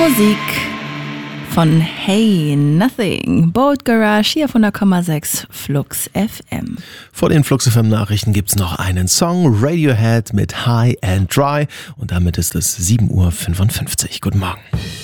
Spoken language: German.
Musik von Hey Nothing, Boat Garage hier von der 1,6 Flux FM. Vor den Flux FM Nachrichten gibt's noch einen Song, Radiohead mit High and Dry, und damit ist es 7:55 Uhr. Guten Morgen.